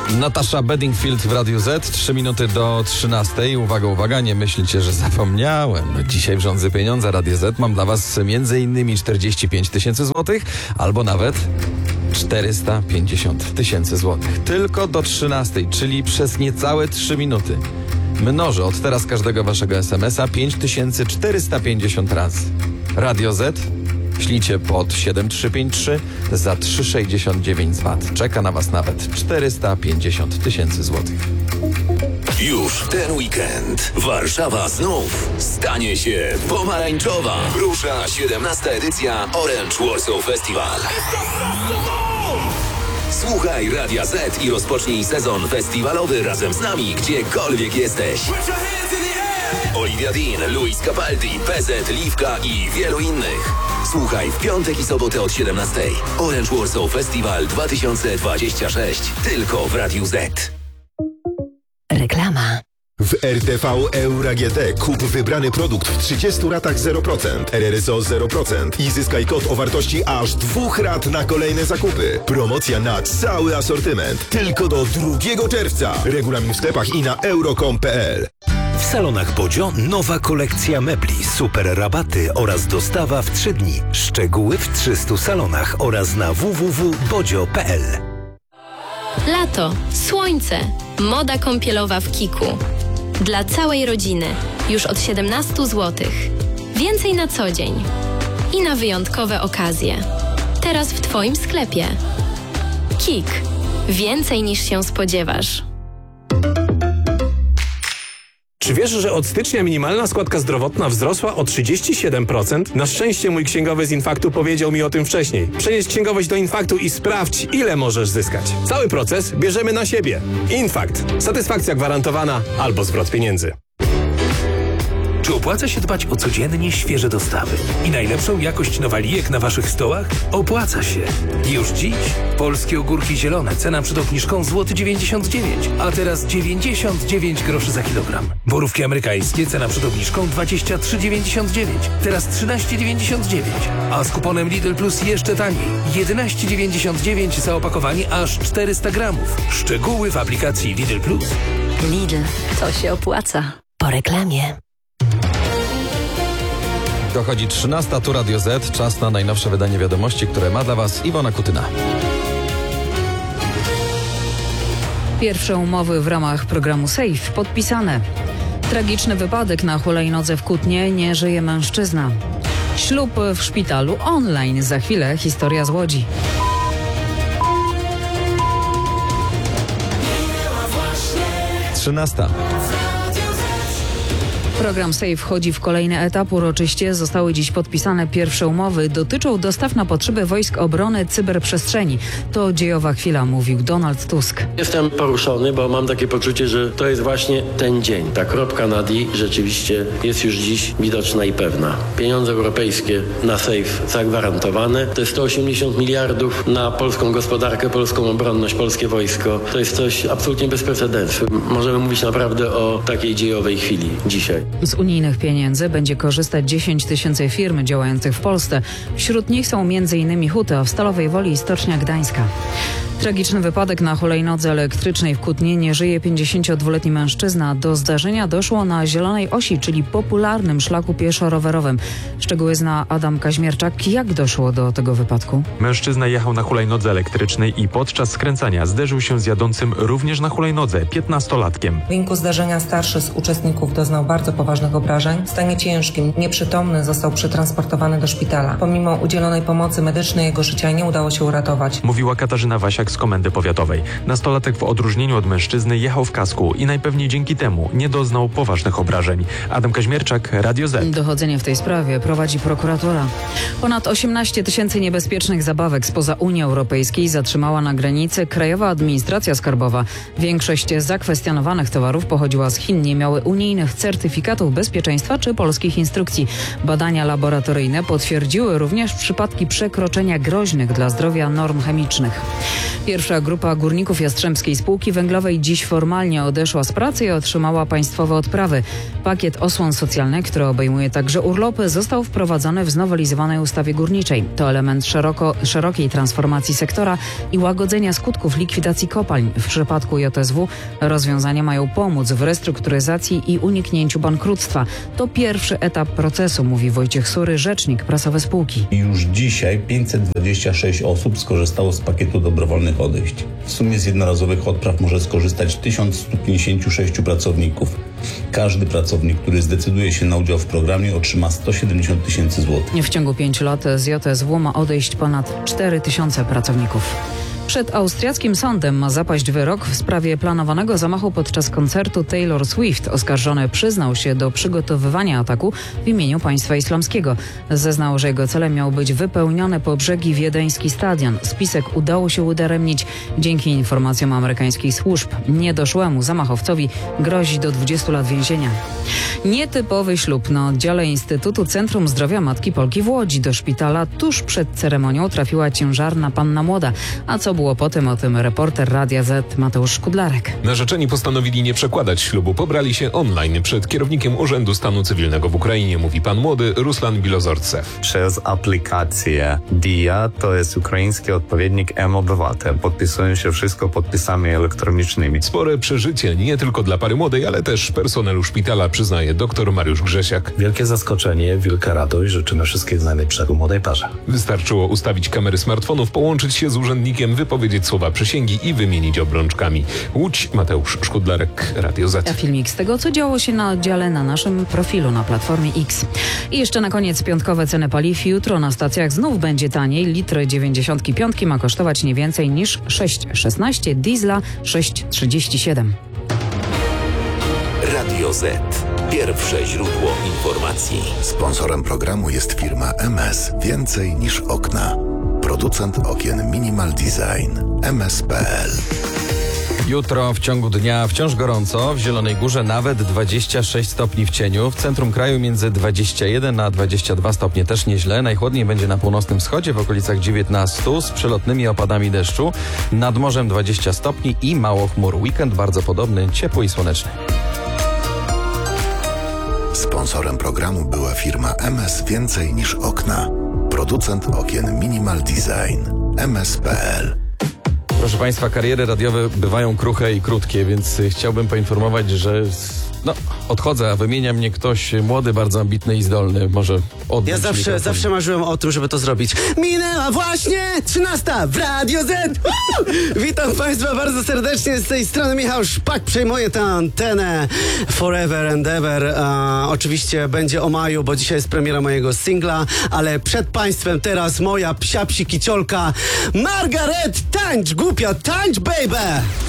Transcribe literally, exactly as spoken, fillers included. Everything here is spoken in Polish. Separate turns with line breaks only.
Natasza Bedingfield w Radiu Z, trzy minuty do trzynastej. Uwaga, uwaga, nie myślicie, że zapomniałem. No, dzisiaj w Rządzy Pieniądza Radio Z mam dla was między innymi czterdzieści pięć tysięcy złotych, albo nawet czterysta pięćdziesiąt tysięcy złotych. Tylko do trzynastej, czyli przez niecałe trzy minuty. Mnożę od teraz każdego waszego es em es a pięć tysięcy czterysta pięćdziesiąt razy. Radio Z ślicie pod siedem trzy pięć trzy za trzy sześćdziesiąt dziewięć z V A T. Czeka na was nawet czterysta pięćdziesiąt tysięcy złotych.
Już w ten weekend Warszawa znów stanie się pomarańczowa. Rusza siedemnasta edycja Orange Warsaw Festival. Słuchaj Radia Z i rozpocznij sezon festiwalowy razem z nami, gdziekolwiek jesteś. Olivia Dean, Luis Capaldi, P Z, Liwka i wielu innych. Słuchaj w piątek i sobotę od siedemnastej. Orange Warsaw Festival dwa tysiące dwudziesty szósty. Tylko w Radiu Z.
Reklama.
W R T V Euro A G T kup wybrany produkt w trzydziestu ratach zero procent, R R S O zero procent i zyskaj kod o wartości aż dwóch rat na kolejne zakupy. Promocja na cały asortyment. Tylko do drugiego czerwca. Regulamin w sklepach i na euro kropka com kropka p l.
W salonach Bodzio nowa kolekcja mebli, super rabaty oraz dostawa w trzy dni. Szczegóły w trzystu salonach oraz na w w w kropka bodzio kropka p l.
Lato, słońce, moda kąpielowa w Kiku. Dla całej rodziny już od siedemnastu złotych. Więcej na co dzień i na wyjątkowe okazje. Teraz w twoim sklepie. Kik. Więcej niż się spodziewasz.
Czy wiesz, że od stycznia minimalna składka zdrowotna wzrosła o trzydzieści siedem procent? Na szczęście mój księgowy z Infaktu powiedział mi o tym wcześniej. Przenieś księgowość do Infaktu i sprawdź, ile możesz zyskać. Cały proces bierzemy na siebie. Infakt. Satysfakcja gwarantowana albo zwrot pieniędzy.
Czy opłaca się dbać o codziennie świeże dostawy i najlepszą jakość nowalijek na waszych stołach? Opłaca się. Już dziś polskie ogórki zielone, cena przed obniżką złoty dziewięćdziesiąt dziewięć, a teraz dziewięćdziesiąt dziewięć groszy za kilogram. Borówki amerykańskie, cena przed obniżką dwadzieścia trzy dziewięćdziesiąt dziewięć, teraz trzynaście dziewięćdziesiąt dziewięć, a z kuponem Lidl Plus jeszcze taniej. jedenaście dziewięćdziesiąt dziewięć za opakowanie aż czterysta gramów. Szczegóły w aplikacji Lidl Plus.
Lidl, to się opłaca. Po reklamie.
Dochodzi trzynasta, tu Radio Z, czas na najnowsze wydanie wiadomości, które ma dla was Iwona Kutyna.
Pierwsze umowy w ramach programu SAFE podpisane. Tragiczny wypadek na hulajnodze w Kutnie, nie żyje mężczyzna. Ślub w szpitalu online, za chwilę historia z Łodzi.
trzynasta.
Program SAFE wchodzi w kolejny etap. Uroczyście zostały dziś podpisane pierwsze umowy. Dotyczą dostaw na potrzeby wojsk obrony cyberprzestrzeni. To dziejowa chwila, mówił Donald Tusk.
Jestem poruszony, bo mam takie poczucie, że to jest właśnie ten dzień. Ta kropka nad i rzeczywiście jest już dziś widoczna i pewna. Pieniądze europejskie na SAFE zagwarantowane. To jest sto osiemdziesiąt miliardów na polską gospodarkę, polską obronność, polskie wojsko. To jest coś absolutnie bez precedensu. Możemy mówić naprawdę o takiej dziejowej chwili dzisiaj.
Z unijnych pieniędzy będzie korzystać dziesięć tysięcy firm działających w Polsce. Wśród nich są między innymi Huty, a w Stalowej Woli i Stocznia Gdańska. Tragiczny wypadek na hulajnodze elektrycznej w Kutnie, nie żyje pięćdziesięciodwuletni mężczyzna. Do zdarzenia doszło na Zielonej Osi, czyli popularnym szlaku pieszo-rowerowym. Szczegóły zna Adam Kaźmierczak. Jak doszło do tego wypadku?
Mężczyzna jechał na hulajnodze elektrycznej i podczas skręcania zderzył się z jadącym również na hulajnodze piętnastolatkiem.
W wyniku zdarzenia starszy z uczestników doznał bardzo poważnych obrażeń. W stanie ciężkim, nieprzytomny, został przetransportowany do szpitala. Pomimo udzielonej pomocy medycznej jego życia nie udało się uratować.
Mówiła Katarzyna Wasiak z Komendy Powiatowej. Nastolatek w odróżnieniu od mężczyzny jechał w kasku i najpewniej dzięki temu nie doznał poważnych obrażeń. Adam Kaźmierczak, Radio Z.
Dochodzenie w tej sprawie prowadzi prokuratura. Ponad osiemnaście tysięcy niebezpiecznych zabawek spoza Unii Europejskiej zatrzymała na granicy Krajowa Administracja Skarbowa. Większość zakwestionowanych towarów pochodziła z Chin, nie miały unijnych certyfikatów bezpieczeństwa czy polskich instrukcji. Badania laboratoryjne potwierdziły również przypadki przekroczenia groźnych dla zdrowia norm chemicznych. Pierwsza grupa górników Jastrzębskiej Spółki Węglowej dziś formalnie odeszła z pracy i otrzymała państwowe odprawy. Pakiet osłon socjalnych, który obejmuje także urlopy, został wprowadzony w znowelizowanej ustawie górniczej. To element szeroko, szerokiej transformacji sektora i łagodzenia skutków likwidacji kopalń. W przypadku J S W rozwiązania mają pomóc w restrukturyzacji i uniknięciu bankructwa. To pierwszy etap procesu, mówi Wojciech Sury, rzecznik prasowy spółki.
Już dzisiaj pięćset dwadzieścia sześć osób skorzystało z pakietu dobrowolnych odejść. W sumie z jednorazowych odpraw może skorzystać tysiąc sto pięćdziesiąt sześć pracowników. Każdy pracownik, który zdecyduje się na udział w programie, otrzyma sto siedemdziesiąt tysięcy złotych.
W ciągu pięciu lat z J S W ma odejść ponad cztery tysiące pracowników. Przed austriackim sądem ma zapaść wyrok w sprawie planowanego zamachu podczas koncertu Taylor Swift. Oskarżony przyznał się do przygotowywania ataku w imieniu państwa islamskiego. Zeznał, że jego celem miał być wypełniony po brzegi wiedeński stadion. Spisek udało się udaremnić dzięki informacjom amerykańskich służb. Niedoszłemu zamachowcowi grozi do dwudziestu lat więzienia. Nietypowy ślub na oddziale Instytutu Centrum Zdrowia Matki Polki w Łodzi. Do szpitala tuż przed ceremonią trafiła ciężarna panna młoda. A co było potem, o tym reporter Radia Z Mateusz Szkudlarek.
Narzeczeni postanowili nie przekładać ślubu. Pobrali się online przed kierownikiem Urzędu Stanu Cywilnego w Ukrainie, mówi pan młody Ruslan Bilozorcew.
Przez aplikację Dia, to jest ukraiński odpowiednik M-Obywatel. Podpisują się wszystko podpisami elektronicznymi.
Spore przeżycie nie tylko dla pary młodej, ale też personelu szpitala, przyznaje dr Mariusz Grzesiak.
Wielkie zaskoczenie, wielka radość. Życzymy wszystkiego najlepszego młodej parze.
Wystarczyło ustawić kamery smartfonów, połączyć się z urzędnikiem, wypowiedzieć słowa przysięgi i wymienić obrączkami. Łódź, Mateusz Szkudlarek, Radio Z.
A filmik z tego, co działo się na oddziale na naszym profilu na Platformie X. I jeszcze na koniec piątkowe ceny paliw. Jutro na stacjach znów będzie taniej. Litr dziewięćdziesiątki piątki ma kosztować nie więcej niż sześć szesnaście, diesla sześć trzydzieści siedem.
Radio Z. Pierwsze źródło informacji.
Sponsorem programu jest firma M S. Więcej niż okna. Producent okien Minimal Design. M S kropka P L.
Jutro w ciągu dnia wciąż gorąco, w Zielonej Górze nawet dwadzieścia sześć stopni w cieniu, w centrum kraju między dwadzieścia jeden a dwadzieścia dwa stopnie, też nieźle. Najchłodniej będzie na północnym wschodzie w okolicach dziewiętnaście z przelotnymi opadami deszczu, nad morzem dwadzieścia stopni i mało chmur. Weekend bardzo podobny, ciepły i słoneczny.
Sponsorem programu była firma M S Więcej niż okna. Producent okien Minimal Design. M S kropka P L.
Proszę Państwa, kariery radiowe bywają kruche i krótkie, więc chciałbym poinformować, że no, odchodzę, a wymienia mnie ktoś młody, bardzo ambitny i zdolny. Może oddać
Ja zawsze,
mikrofon.
zawsze marzyłem o tym, żeby to zrobić. Minęła właśnie trzynasta w Radio Z. Woo! Witam Państwa bardzo serdecznie. Z tej strony Michał Szpak. Przejmuję tę antenę Forever and Ever. E, oczywiście będzie o maju, bo dzisiaj jest premiera mojego singla, ale przed Państwem teraz moja psia psikiciolka Margaret. Tańcz, głupia, tańcz, baby!